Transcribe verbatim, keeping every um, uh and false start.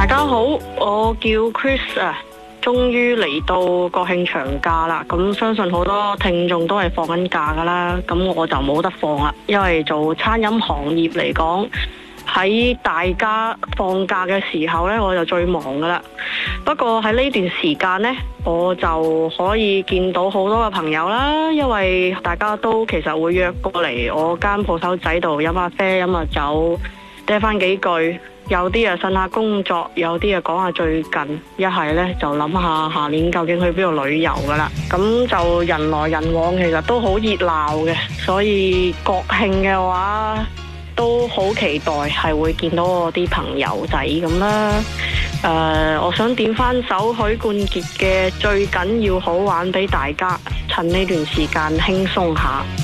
大家好，我叫 Chris 啊，終於嚟到國慶長假啦。咁相信好多聽眾都係放緊假噶啦，咁我就冇得放啦，因為做餐飲行業嚟講，喺大家放假嘅時候呢，我就最忙噶啦。不過喺呢段時間呢，我就可以見到好多嘅朋友啦，因為大家都其實會約過嚟我間鋪頭仔度飲下啡、飲下酒，嗲翻幾句。有啲啊呻下工作，有啲啊講下最近，一係呢就諗下下年究竟去邊度旅遊噶啦。咁就人來人往，其實都好熱鬧嘅，所以國慶嘅話都好期待係會見到我啲朋友仔咁啦。誒、呃，我想點翻首許冠傑嘅《最緊要好玩》俾大家，趁呢段時間輕鬆下。